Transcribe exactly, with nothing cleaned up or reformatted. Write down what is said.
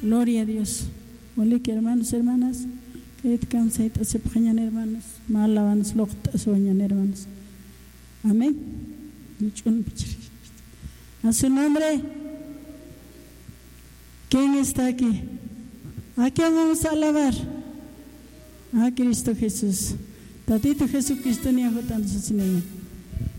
Gloria a Dios. Hola, que hermanos, hermanas, que te cansan, se pañan hermanos, mal alabanza, lo que sueñan hermanos. Amén. A su nombre. ¿Quién está aquí? ¿A quién vamos a alabar? A Cristo Jesús. Tatito Jesucristo ni a Jotán Señor.